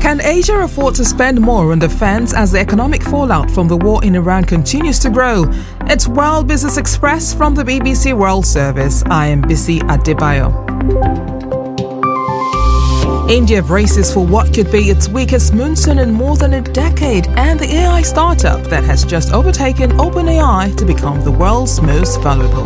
Can Asia afford to spend more on defense as the economic fallout from the war in Iran continues to grow? It's World Business Express from the BBC World Service. I am Bisi Adebayo. India braces for what could be its weakest monsoon in more than a decade, and the AI startup that has just overtaken OpenAI to become the world's most valuable.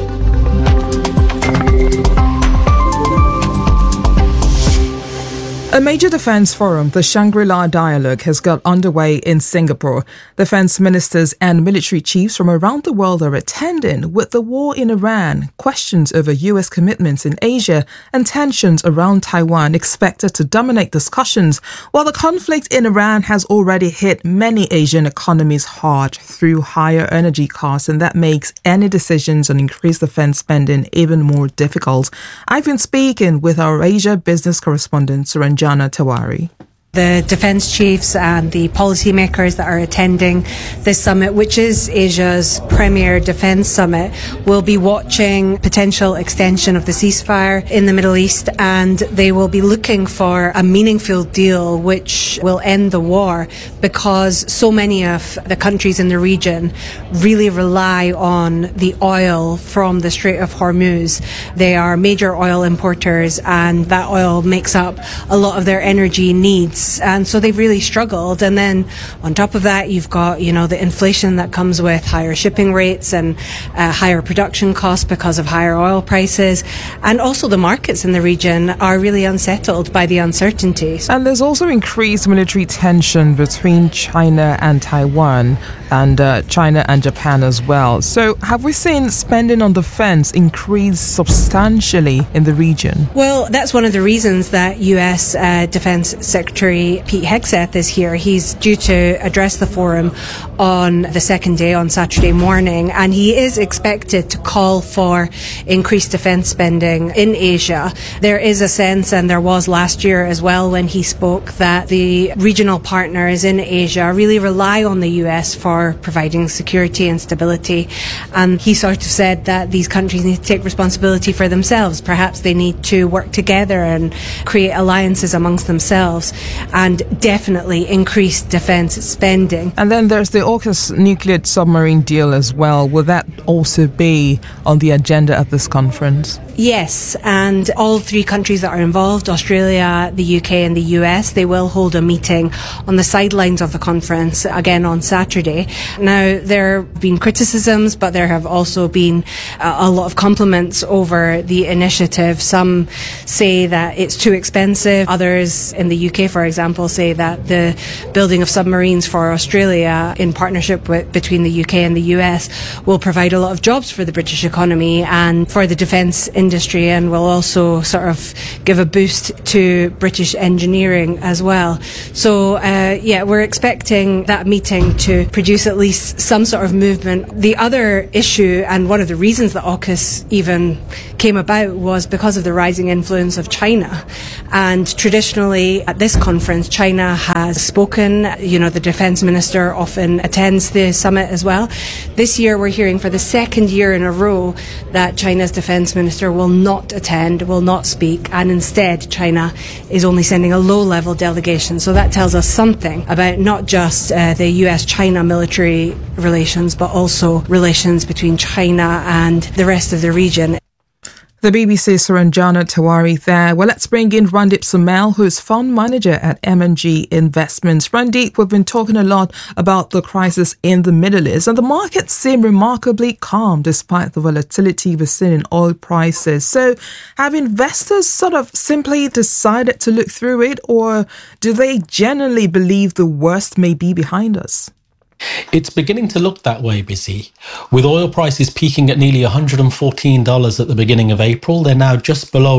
A major defence forum, the Shangri-La Dialogue, has got underway in Singapore. Defence ministers and military chiefs from around the world are attending, with the war in Iran, questions over US commitments in Asia, and tensions around Taiwan expected to dominate discussions, while the conflict in Iran has already hit many Asian economies hard through higher energy costs, and that makes any decisions on increased defence spending even more difficult. I've been speaking with our Asia business correspondent, Suranjana Tawari. The defence chiefs and the policymakers that are attending this summit, which is Asia's premier defence summit, will be watching potential extension of the ceasefire in the Middle East, and they will be looking for a meaningful deal which will end the war, because so many of the countries in the region really rely on the oil from the Strait of Hormuz. They are major oil importers, and that oil makes up a lot of their energy needs. And so they've really struggled. And then on top of that, you've got, the inflation that comes with higher shipping rates and higher production costs because of higher oil prices. And also the markets in the region are really unsettled by the uncertainties. And there's also increased military tension between China and Taiwan, and China and Japan as well. So have we seen spending on defense increase substantially in the region? Well, that's one of the reasons that US Defense Secretary Pete Hegseth is here. He's due to address the forum on the second day, on Saturday morning, and he is expected to call for increased defence spending in Asia. There is a sense, and there was last year as well when he spoke, that the regional partners in Asia really rely on the US for providing security and stability, and he sort of said that these countries need to take responsibility for themselves. Perhaps they need to work together and create alliances amongst themselves, and definitely increase defence spending. And then there's the AUKUS nuclear submarine deal as well. Will that also be on the agenda at this conference? Yes, and all three countries that are involved, Australia, the UK and the US, they will hold a meeting on the sidelines of the conference again on Saturday. Now, there have been criticisms, but there have also been a lot of compliments over the initiative. Some say that it's too expensive. Others in the UK, for example, say that the building of submarines for Australia in partnership between the UK and the US will provide a lot of jobs for the British economy and for the defence industry, and will also sort of give a boost to British engineering as well. So, we're expecting that meeting to produce at least some sort of movement. The other issue, and one of the reasons that AUKUS even came about, was because of the rising influence of China. And traditionally at this conference, China has spoken. The defence minister often attends the summit as well. This year we're hearing for the second year in a row that China's defence minister will not attend, will not speak, and instead China is only sending a low-level delegation. So that tells us something about not just the US-China military relations, but also relations between China and the rest of the region. The BBC's Suranjana Tawari there. Well, let's bring in Randeep Somel, who is fund manager at M&G Investments. Randeep, we've been talking a lot about the crisis in the Middle East, and the markets seem remarkably calm despite the volatility we're seeing in oil prices. So have investors sort of simply decided to look through it, or do they genuinely believe the worst may be behind us? It's beginning to look that way, Busy. With oil prices peaking at nearly $114 at the beginning of April, they're now just below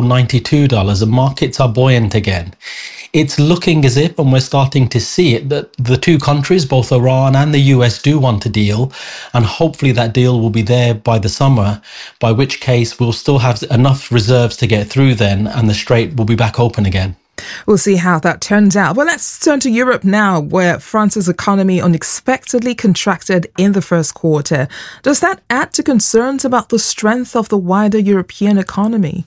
$92 and markets are buoyant again. It's looking as if, and we're starting to see it, that the two countries, both Iran and the US, do want a deal, and hopefully that deal will be there by the summer, by which case we'll still have enough reserves to get through then, and the Strait will be back open again. We'll see how that turns out. Well, let's turn to Europe now, where France's economy unexpectedly contracted in the first quarter. Does that add to concerns about the strength of the wider European economy?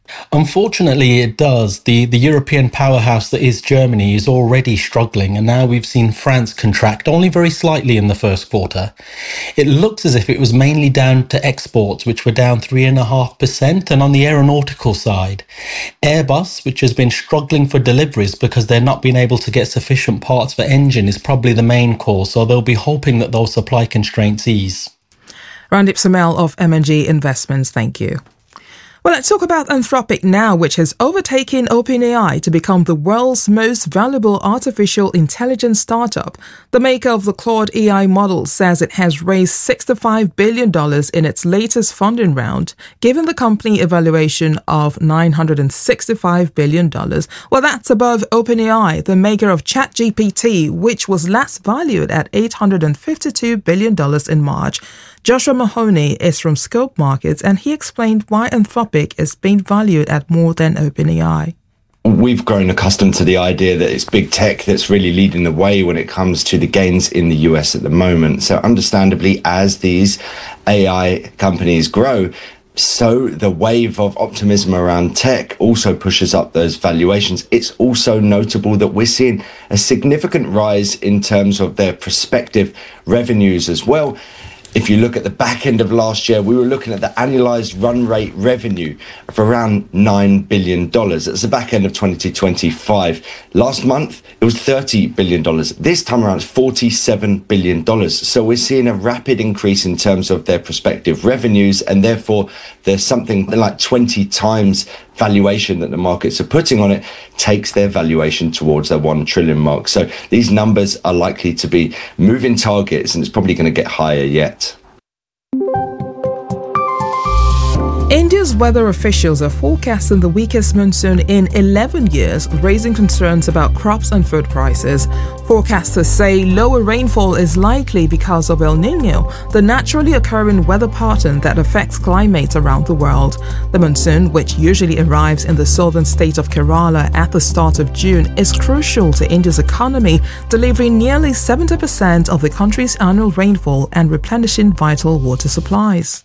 Unfortunately, it does. The European powerhouse that is Germany is already struggling, and now we've seen France contract only very slightly in the first quarter. It looks as if it was mainly down to exports, which were down 3.5%, and on the aeronautical side, Airbus, which has been struggling for deliveries because they're not being able to get sufficient parts for engine, is probably the main cause, so they'll be hoping that those supply constraints ease. Randip Somel of M&G Investments, thank you. Well, let's talk about Anthropic now, which has overtaken OpenAI to become the world's most valuable artificial intelligence startup. The maker of the Claude AI model says it has raised $65 billion in its latest funding round, giving the company a valuation of $965 billion. Well, that's above OpenAI, the maker of ChatGPT, which was last valued at $852 billion in March. Joshua Mahoney is from Scope Markets, and he explained why Anthropic is being valued at more than OpenAI. We've grown accustomed to the idea that it's big tech that's really leading the way when it comes to the gains in the US at the moment. So understandably, as these AI companies grow, so the wave of optimism around tech also pushes up those valuations. It's also notable that we're seeing a significant rise in terms of their prospective revenues as well. If you look at the back end of last year, we were looking at the annualized run rate revenue of around $9 billion. That's the back end of 2025. Last month, it was $30 billion. This time around, it's $47 billion. So we're seeing a rapid increase in terms of their prospective revenues, and therefore there's something like 20 times valuation that the markets are putting on it takes their valuation towards their 1 trillion mark. So these numbers are likely to be moving targets, and it's probably going to get higher yet. India's weather officials are forecasting the weakest monsoon in 11 years, raising concerns about crops and food prices. Forecasters say lower rainfall is likely because of El Niño, the naturally occurring weather pattern that affects climates around the world. The monsoon, which usually arrives in the southern state of Kerala at the start of June, is crucial to India's economy, delivering nearly 70% of the country's annual rainfall and replenishing vital water supplies.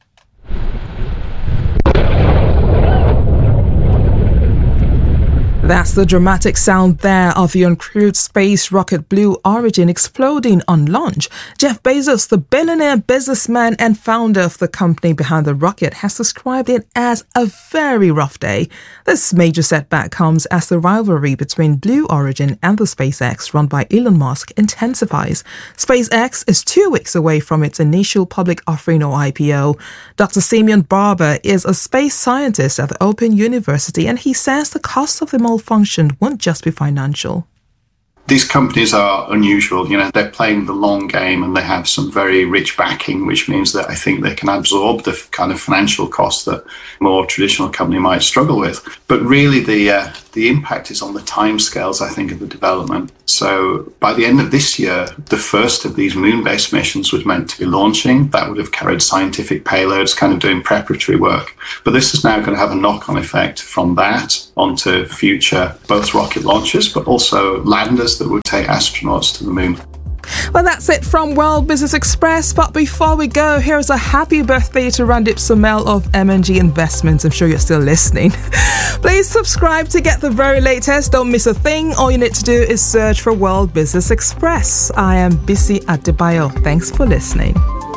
That's the dramatic sound there of the uncrewed space rocket Blue Origin exploding on launch. Jeff Bezos, the billionaire businessman and founder of the company behind the rocket, has described it as a very rough day. This major setback comes as the rivalry between Blue Origin and the SpaceX run by Elon Musk intensifies. SpaceX is 2 weeks away from its initial public offering or IPO. Dr. Simeon Barber is a space scientist at the Open University, and he says the cost of the malfunction won't just be financial. These companies are unusual. They're playing the long game, and they have some very rich backing, which means that I think they can absorb the kind of financial costs that a more traditional company might struggle with. But really, the impact is on the timescales, I think, of the development. So by the end of this year, the first of these moon-based missions was meant to be launching. That would have carried scientific payloads, kind of doing preparatory work. But this is now going to have a knock-on effect from that onto future both rocket launches, but also landers that would take astronauts to the moon. Well, that's it from World Business Express. But before we go, here's a happy birthday to Randip Somel of M&G Investments. I'm sure you're still listening. Please subscribe to get the very latest. Don't miss a thing. All you need to do is search for World Business Express. I am Bisi Adebayo. Thanks for listening.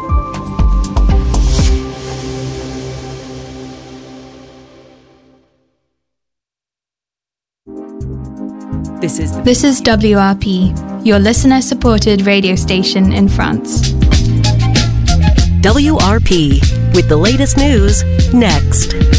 This is WRP, your listener-supported radio station in France. WRP, with the latest news next.